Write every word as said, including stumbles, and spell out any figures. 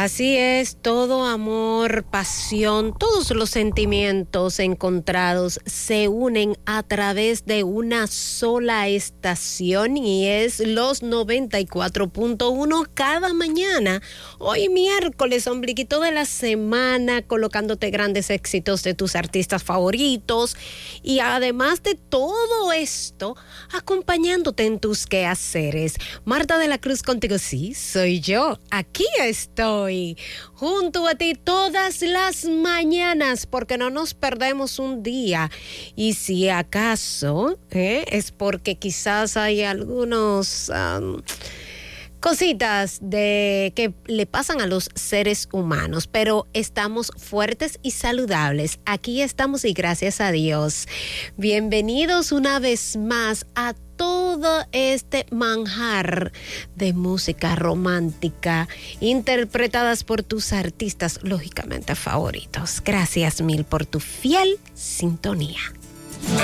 Así es, todo amor, pasión, todos los sentimientos encontrados se unen a través de una sola estación y es los noventa y cuatro punto uno cada mañana. Hoy miércoles, ombliguito de la semana, colocándote grandes éxitos de tus artistas favoritos y además de todo esto, acompañándote en tus quehaceres. Marta de la Cruz contigo, sí, soy yo, aquí estoy. Junto a ti todas las mañanas porque no nos perdemos un día y si acaso ¿eh? es porque quizás hay algunos um, cositas de que le pasan a los seres humanos, pero estamos fuertes y saludables. Aquí estamos y gracias a Dios. Bienvenidos una vez más a todo este manjar de música romántica interpretadas por tus artistas lógicamente favoritos. Gracias mil por tu fiel sintonía.